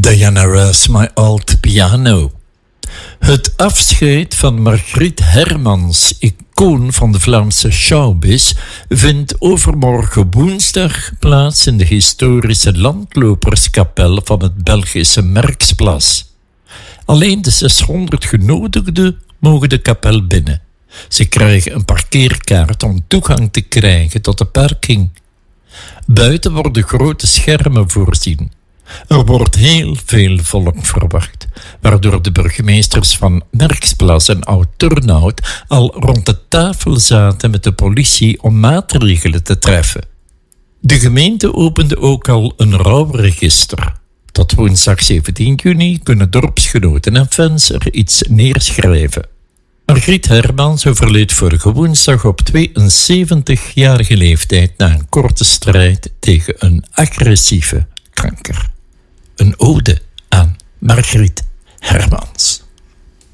Diana Ross, My Old Piano. Het afscheid van Margriet Hermans, icoon van de Vlaamse showbiz, vindt overmorgen woensdag plaats in de historische landloperskapel van het Belgische Merksplas. Alleen de 600 genodigden mogen de kapel binnen. Ze krijgen een parkeerkaart om toegang te krijgen tot de parking. Buiten worden grote schermen voorzien. Er wordt heel veel volk verwacht, waardoor de burgemeesters van Merksplas en Oud-Turnhout al rond de tafel zaten met de politie om maatregelen te treffen. De gemeente opende ook al een rouwregister. Tot woensdag 17 juni kunnen dorpsgenoten en fans er iets neerschrijven. Margriet Hermans overleed vorige woensdag op 72-jarige leeftijd na een korte strijd tegen een agressieve kanker. Een ode aan Margriet Hermans.